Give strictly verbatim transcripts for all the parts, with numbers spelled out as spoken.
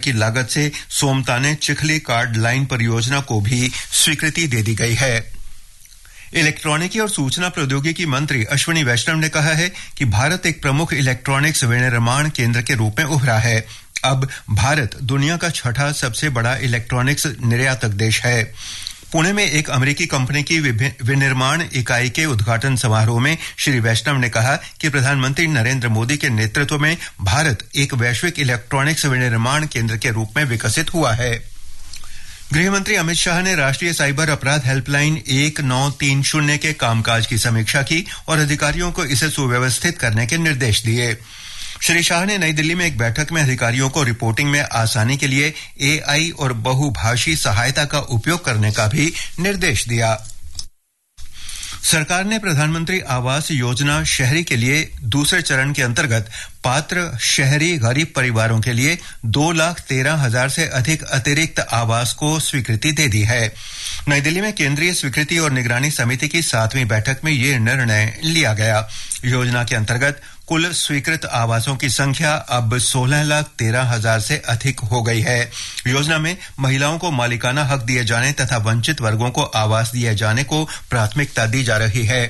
की लागत से सोमताने चिखली कार्ड लाइन परियोजना को भी स्वीकृति दे दी गई है। इलेक्ट्रॉनिकी और सूचना प्रौद्योगिकी मंत्री अश्विनी वैष्णव ने कहा है कि भारत एक प्रमुख इलेक्ट्रॉनिक्स विनिर्माण केंद्र के रूप में उभरा है। अब भारत दुनिया का छठा सबसे बड़ा इलेक्ट्रॉनिक्स निर्यातक देश है। पुणे में एक अमेरिकी कंपनी की विनिर्माण इकाई के उद्घाटन समारोह में श्री वैष्णव ने कहा कि प्रधानमंत्री नरेंद्र मोदी के नेतृत्व में भारत एक वैश्विक इलेक्ट्रॉनिक्स विनिर्माण केंद्र के रूप में विकसित हुआ है। गृहमंत्री अमित शाह ने राष्ट्रीय साइबर अपराध हेल्पलाइन एक नौ तीन शून्य के कामकाज की समीक्षा की और अधिकारियों को इसे सुव्यवस्थित करने के निर्देश दिए। श्री शाह ने नई दिल्ली में एक बैठक में अधिकारियों को रिपोर्टिंग में आसानी के लिए एआई और बहुभाषी सहायता का उपयोग करने का भी निर्देश दिया। सरकार ने प्रधानमंत्री आवास योजना शहरी के लिए दूसरे चरण के अंतर्गत पात्र शहरी गरीब परिवारों के लिए दो लाख तेरह हजार से अधिक अतिरिक्त आवास को स्वीकृति दे दी है। नई दिल्ली में केंद्रीय स्वीकृति और निगरानी समिति की सातवीं बैठक में ये निर्णय लिया गया। योजना के अंतर्गत कुल स्वीकृत आवासों की संख्या अब सोलह लाख तेरह हजार से अधिक हो गई है। योजना में महिलाओं को मालिकाना हक दिए जाने तथा वंचित वर्गों को आवास दिए जाने को प्राथमिकता दी जा रही है।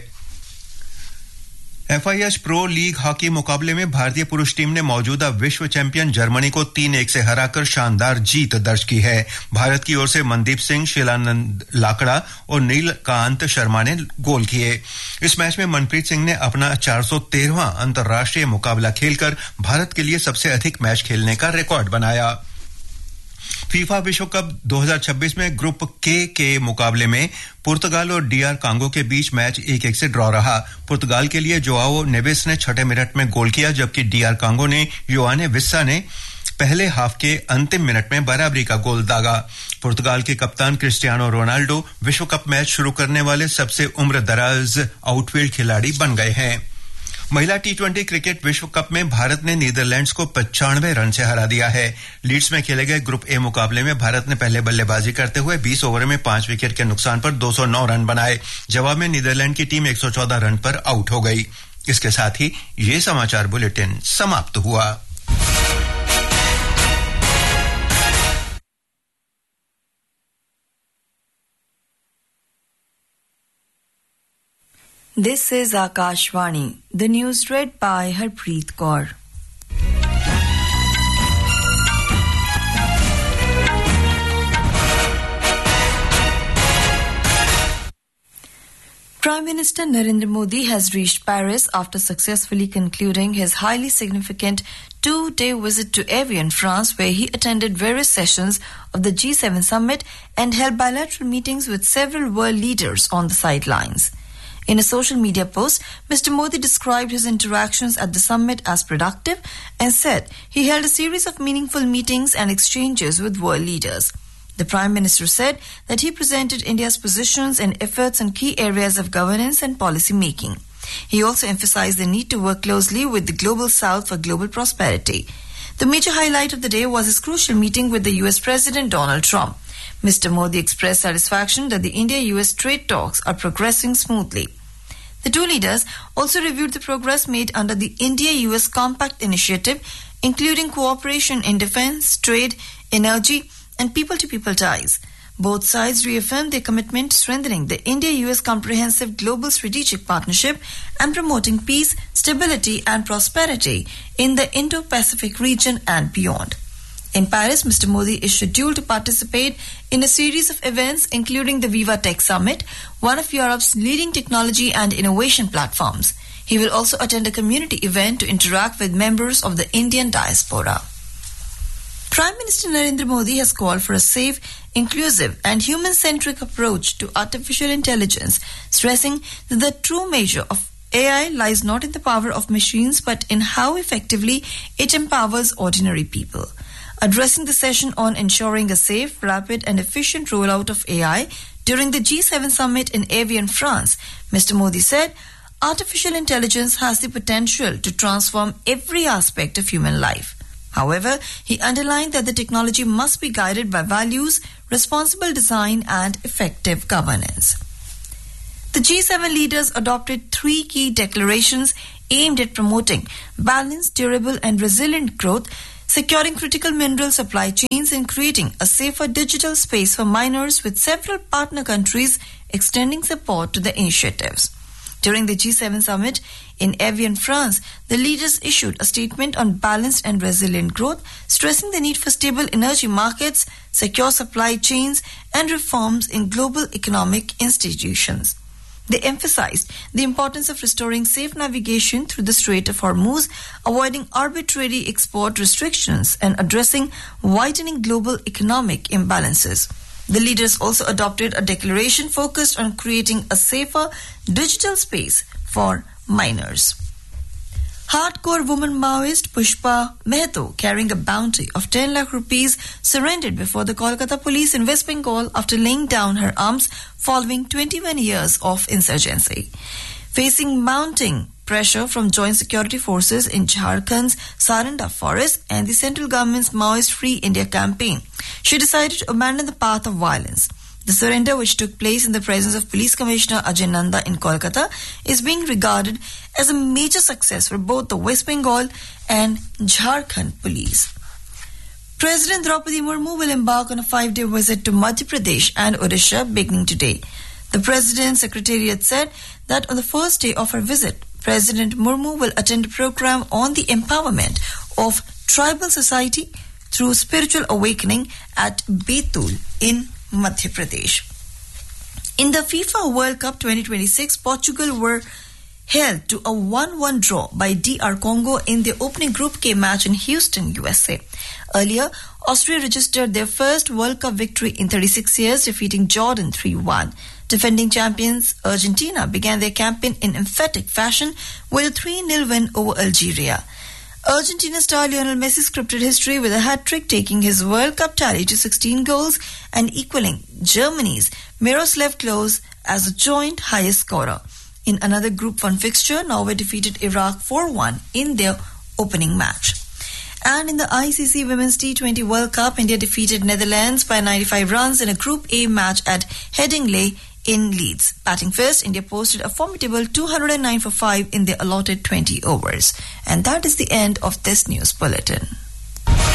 एफआईएच प्रो लीग हॉकी मुकाबले में भारतीय पुरुष टीम ने मौजूदा विश्व चैंपियन जर्मनी को तीन एक से हराकर शानदार जीत दर्ज की है। भारत की ओर से मनदीप सिंह, शिलानंद लाकड़ा और नीलकांत शर्मा ने गोल किए। इस मैच में मनप्रीत सिंह ने अपना चार सौ तेरहवां अंतर्राष्ट्रीय मुकाबला खेलकर भारत के लिए सबसे अधिक मैच खेलने का रिकॉर्ड बनाया। फीफा विश्व कप दो हज़ार छब्बीस में ग्रुप के के मुकाबले में पुर्तगाल और डीआर कांगो के बीच मैच एक एक से ड्रॉ रहा। पुर्तगाल के लिए जोआओ नेवेस ने छठे मिनट में गोल किया, जबकि डीआर कांगो ने योआने विस्सा ने पहले हाफ के अंतिम मिनट में बराबरी का गोल दागा। पुर्तगाल के कप्तान क्रिस्टियानो रोनाल्डो विश्व कप मैच शुरू करने वाले सबसे उम्रदराज आउटफील्ड खिलाड़ी बन गए हैं। महिला टी ट्वेंटी क्रिकेट विश्व कप में भारत ने नीदरलैंड्स को पचानवे रन से हरा दिया है। लीड्स में खेले गए ग्रुप ए मुकाबले में भारत ने पहले बल्लेबाजी करते हुए बीस ओवर में पांच विकेट के नुकसान पर दो सौ नौ रन बनाए। जवाब में नीदरलैंड की टीम एक सौ चौदह रन पर आउट हो गई। इसके साथ ही ये समाचार बुलेटिन समाप्त हुआ। This is Akashvani. The news read by Harpreet Kaur. Prime Minister Narendra Modi has reached Paris after successfully concluding his highly significant two-day visit to Evian, France, where he attended various sessions of the G seven summit and held bilateral meetings with several world leaders on the sidelines. In a social media post, Mister Modi described his interactions at the summit as productive and said he held a series of meaningful meetings and exchanges with world leaders. The Prime Minister said that he presented India's positions and efforts in key areas of governance and policy making. He also emphasized the need to work closely with the Global South for global prosperity. The major highlight of the day was his crucial meeting with the U S President Donald Trump. Mister Modi expressed satisfaction that the India-U S trade talks are progressing smoothly. The two leaders also reviewed the progress made under the India-U S Compact Initiative, including cooperation in defense, trade, energy, and people-to-people ties. Both sides reaffirmed their commitment to strengthening the India-U S Comprehensive Global Strategic Partnership and promoting peace, stability, and prosperity in the Indo-Pacific region and beyond. In Paris, Mister Modi is scheduled to participate in a series of events, including the Viva Tech Summit, one of Europe's leading technology and innovation platforms. He will also attend a community event to interact with members of the Indian diaspora. Prime Minister Narendra Modi has called for a safe, inclusive, and human-centric approach to artificial intelligence, stressing that the true measure of A I lies not in the power of machines but in how effectively it empowers ordinary people. Addressing the session on ensuring a safe, rapid, and efficient rollout of A I during the G seven summit in Evian, France, Mister Modi said, artificial intelligence has the potential to transform every aspect of human life. However, he underlined that the technology must be guided by values, responsible design, and effective governance. The G seven leaders adopted three key declarations aimed at promoting balanced, durable, and resilient growth securing critical mineral supply chains and creating a safer digital space for miners, with several partner countries extending support to the initiatives. During the G seven summit in Evian, France, the leaders issued a statement on balanced and resilient growth, stressing the need for stable energy markets, secure supply chains, and reforms in global economic institutions. They emphasized the importance of restoring safe navigation through the Strait of Hormuz, avoiding arbitrary export restrictions, and addressing widening global economic imbalances. The leaders also adopted a declaration focused on creating a safer digital space for miners. Hardcore woman Maoist Pushpa Mehto, carrying a bounty of ten lakh rupees, surrendered before the Kolkata police in West Bengal after laying down her arms following twenty-one years of insurgency. Facing mounting pressure from joint security forces in Jharkhand's Saranda forest and the central government's Maoist Free India campaign, she decided to abandon the path of violence. The surrender, which took place in the presence of Police Commissioner Ajay Nanda in Kolkata, is being regarded as a major success for both the West Bengal and Jharkhand police. President Draupadi Murmu will embark on a five-day visit to Madhya Pradesh and Odisha beginning today. The President's Secretariat said that on the first day of her visit, President Murmu will attend a program on the empowerment of tribal society through spiritual awakening at Betul in Madhya Pradesh. In the FIFA World Cup twenty twenty-six, Portugal were held to a one one draw by D R Congo in their opening Group K match in Houston, U S A. Earlier, Austria registered their first World Cup victory in thirty-six years, defeating Jordan three one. Defending champions Argentina began their campaign in emphatic fashion with a three nil win over Algeria. Argentina star Lionel Messi scripted history with a hat-trick, taking his World Cup tally to sixteen goals and equaling Germany's Miroslav Klose as the joint highest scorer. In another Group one fixture, Norway defeated Iraq four one in their opening match. And in the I C C Women's T twenty World Cup, India defeated Netherlands by ninety-five runs in a Group A match at Headingley in Leeds. Batting first, India posted a formidable two hundred nine for five in their allotted twenty overs. And that is the end of this news bulletin.